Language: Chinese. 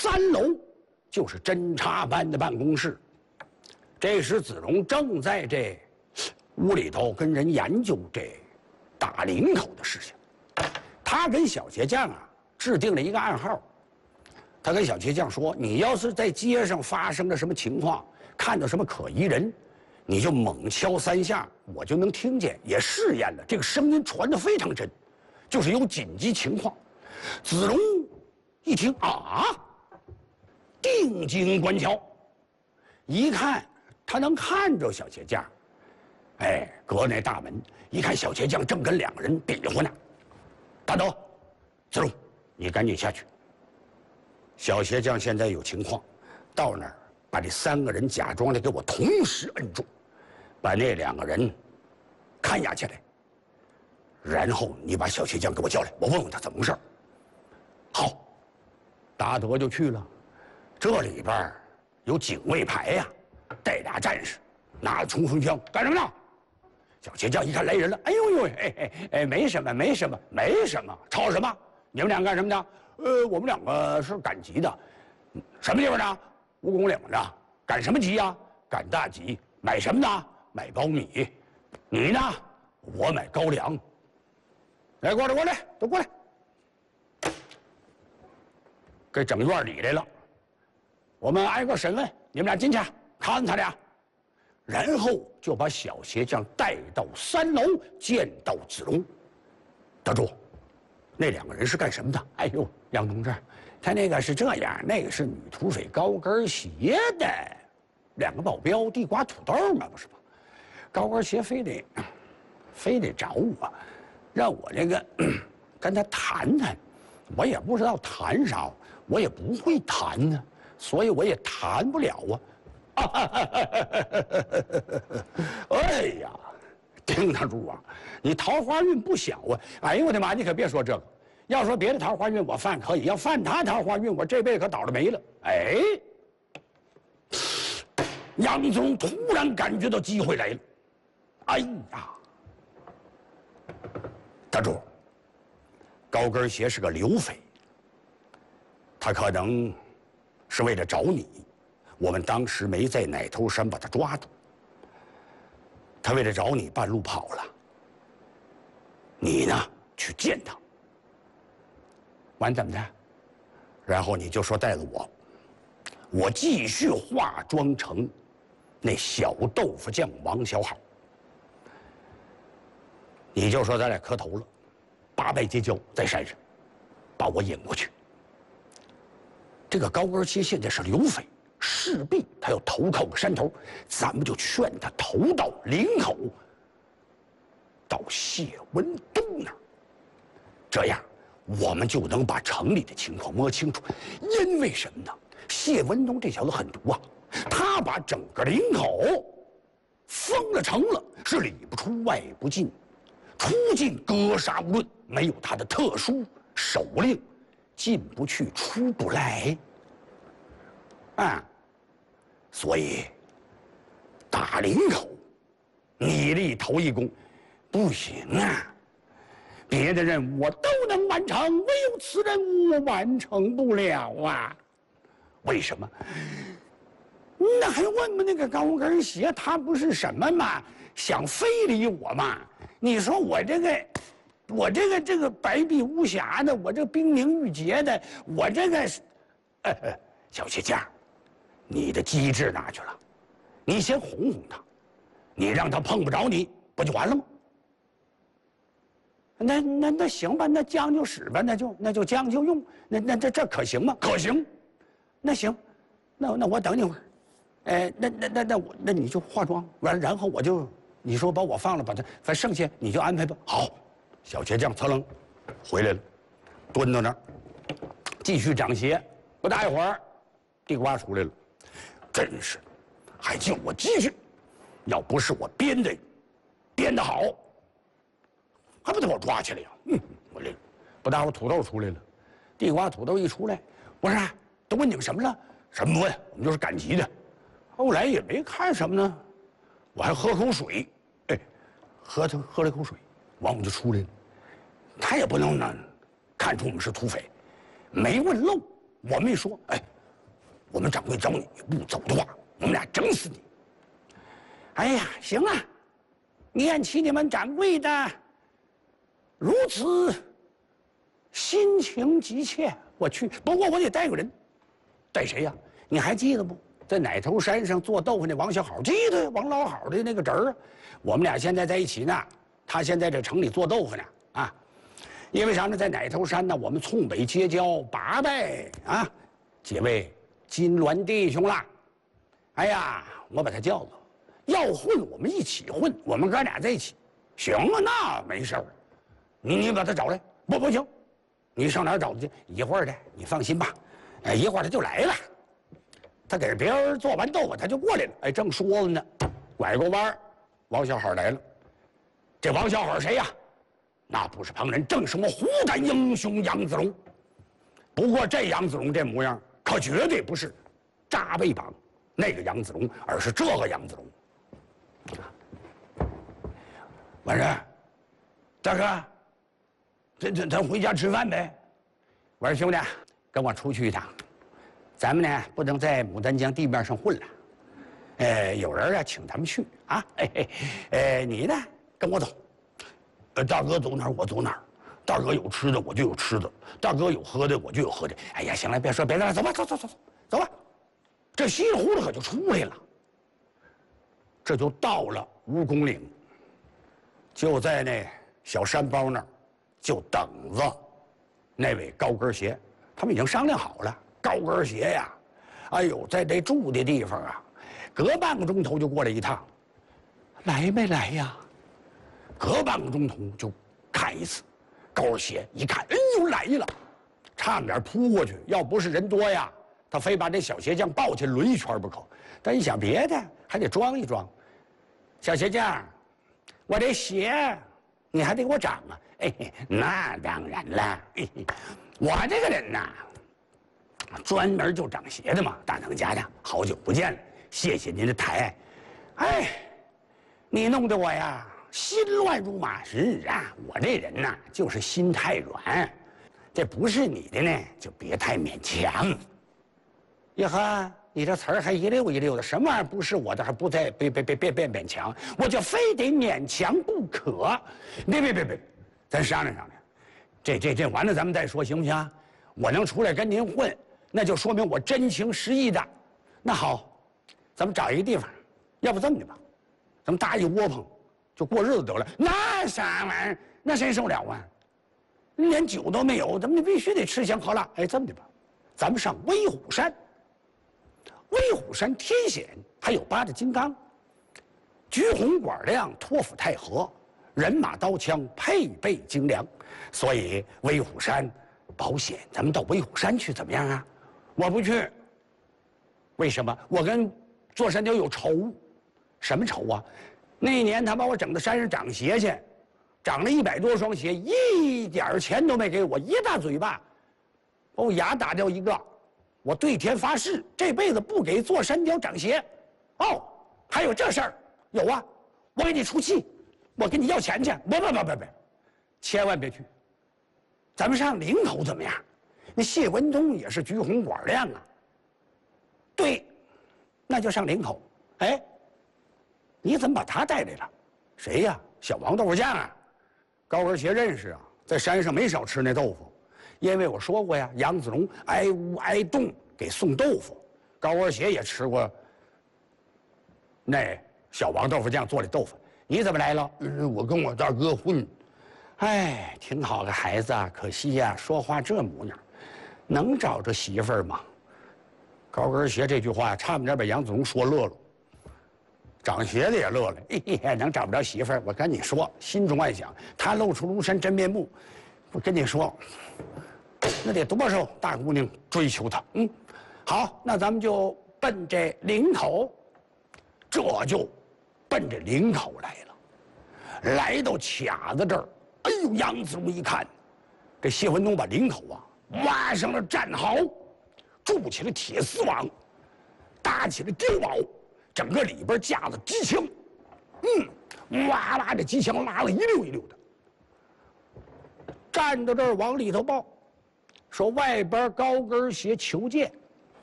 3楼就是侦察班的办公室。这时子龙正在这屋里头跟人研究这打领口的事情。他跟小鞋匠啊制定了一个暗号。他跟小鞋匠说：“你要是在街上发生了什么情况，看到什么可疑人，你就猛敲3下，我就能听见。”也试验了，这个声音传得非常真，就是有紧急情况。子龙一听啊，定睛观瞧，一看他能看着小鞋匠，哎，隔那大门一看，小鞋匠正跟2个人比划呢。大头，子龙，你赶紧下去。小鞋匠现在有情况，到那儿把这3个人假装的给我同时摁住，把那2个人看押起来，然后你把小鞋匠给我叫来，我问问他怎么回事。好，达德就去了。这里边有警卫排呀，带俩战士，拿着冲锋枪，干什么呢？小鞋匠一看来人了，哎呦呦，没什么，没什么，没什么，吵什么？你们俩干什么的？我们2个是赶集的。什么地方的？蜈蚣岭的。赶什么集呀？赶大集。买什么的？买苞米。你呢？我买高粱。来，过来，都过来。给整院里来了。我们挨个审问，你们俩进去看他俩，然后就把小鞋匠带到3楼见到子龙。大柱，那2个人是干什么的？哎呦，杨同志，他那个是这样，那个是女土匪高跟鞋的，2个保镖地瓜土豆嘛，不是吗？高跟鞋非得找我，让我这个跟他谈谈，我也不知道谈啥，我也不会谈呢，所以我也谈不了啊。哎呀，丁大柱啊，你桃花运不小啊！哎呦我的妈，你可别说这个，要说别的桃花运我犯可以，要犯他桃花运，我这辈子可倒了霉了。哎，杨宗突然感觉到机会来了。哎呀，大柱，高跟鞋是个流匪，他可能是为了找你，我们当时没在奶头山把他抓住。他为了找你半路跑了，你呢去见他，完怎么的？然后你就说带着我继续化妆成那小豆腐匠王小好，你就说咱俩磕头了，8拜结交在山上，把我引过去。这个高跟鞋现在是流匪，势必他要投靠个山头，咱们就劝他投到林口，到谢文东那儿，这样我们就能把城里的情况摸清楚。因为什么呢？谢文东这小子狠毒啊，他把整个林口封了城了，是里不出外不进，出境格杀无论，没有他的特殊手令，进不去出不来啊。所以打林口你力投一功不行啊，别的任务我都能完成，唯有此任务我完成不了啊。为什么？那还问问那个高跟鞋，他不是什么嘛，想非礼我嘛？你说我这个白璧无瑕的，我这冰明玉洁的，我这个小鞋匠，你的机智哪去了？你先哄哄他，你让他碰不着你，不就完了吗？那行吧，那将就使吧，那就将就用，这可行吗？可行，那行，那我等你会儿，那你就化妆完了，然后你说把我放了，把他反正剩下你就安排吧。好，小鞋匠噌楞回来了，蹲到那儿继续长鞋。不大一会儿，地瓜出来了，真是，还叫我继续，要不是我编得好，还不得把我抓起来呀？我这不大会儿土豆出来了，地瓜土豆一出来，我说都问你们什么了？什么不问？我们就是赶集的。后来也没看什么呢，我还喝口水，喝了口水，完我们就出来了。他也不能呢看出我们是土匪，没问漏，我没说， 我们掌柜找你不走的话，我们俩整死你。哎呀，行啊，念起你们掌柜的如此心情急切，我去。不过我得带个人，带谁呀？你还记得不？在奶头山上做豆腐那王小好，记得王老好的那个侄儿啊。我们俩现在在一起呢，他现在这城里做豆腐呢啊。因为啥呢？在奶头山呢，我们从北结交8代啊，几位金銮弟兄啦。哎呀，我把他叫了，要混我们一起混，我们哥俩在一起。行啊，那没事儿。你把他找来，不行，你上哪儿找他去？一会儿的，你放心吧，一会儿他就来了。他给别人做完豆腐，他就过来了。哎，正说着呢，拐个弯，王小好来了。这王小好谁呀？那不是旁人，正是我虎胆英雄杨子龙。不过这杨子龙这模样，可绝对不是扎背膀那个杨子龙，而是这个杨子龙。晚上，大哥，咱回家吃饭呗。我说兄弟，跟我出去一趟，咱们呢不能在牡丹江地面上混了。有人啊请咱们去啊。你呢跟我走。大哥走哪儿我走哪儿，大哥有吃的我就有吃的，大哥有喝的我就有喝的。哎呀，行了，别说别的了，走吧，走吧。这稀里糊涂可就出来了。这就到了蜈蚣岭，就在那小山包那儿，就等着那位高跟鞋。他们已经商量好了，高跟鞋呀，哎呦，在这住的地方啊，隔半个钟头就过来一趟，来没来呀？隔半个钟头就看一次，高跟鞋一看，哎呦来了，差点扑过去。要不是人多呀，他非把这小鞋匠抱起来抡一圈不可。但一想别的，还得装一装。小鞋匠，我这鞋你还得给我长啊！那当然了，我这个人呐，专门就长鞋的嘛。大当家的，好久不见了，谢谢您的抬爱。你弄得我呀心乱如麻。是啊，我这人呐就是心太软，这不是你的呢，就别太勉强。呀呵，你这词儿还一溜一溜的，什么玩意儿不是我的，还不再别勉强，我就非得勉强不可。别，咱商量商量，这完了咱们再说，行不行？我能出来跟您混，那就说明我真情实意的。那好，咱们找一个地方，要不这么的吧，咱们搭一窝棚，就过日子得了。那啥玩意儿，那谁受了啊？连酒都没有，咱们必须得吃香喝辣。哎，这么的吧，咱们上威虎山。威虎山天险，还有8大金刚，橘红管亮，托付太和，人马刀枪配备精良，所以威虎山保险。咱们到威虎山去怎么样啊？我不去。为什么？我跟座山雕有仇。什么仇啊？那年他把我整到山上长鞋去，长了100多双鞋，一点钱都没给我，一大嘴巴，把我牙打掉一个。我对天发誓，这辈子不给座山雕长鞋。哦，还有这事儿？有啊，我给你出气，我跟你要钱去。不，千万别去。咱们上林口怎么样？那谢文东也是橘红管亮啊。对，那就上林口。哎，你怎么把他带来了？谁呀？小王豆腐匠啊。高跟鞋认识啊，在山上没少吃那豆腐。因为我说过呀，杨子龙挨屋挨洞给送豆腐，高跟鞋也吃过那小王豆腐匠做的豆腐。你怎么来了？我跟我大哥混。哎，挺好个孩子啊，可惜呀，说话这模样，能找着媳妇儿吗？高跟鞋这句话差不点把杨子龙说乐了，长鞋的也乐了。能找不着媳妇儿？我跟你说，心中暗想，他露出庐山真面目。我跟你说，那得多少大姑娘追求他？好，那咱们就奔这林口，这就奔着林口来了。来到卡子这儿，哎呦，杨子龙一看，这谢文东把林口啊挖上了战壕，筑起了铁丝网，搭起了碉堡，整个里边架了机枪，哇哇这机枪拉了一溜一溜的。站到这儿往里头报，说外边高跟鞋求见。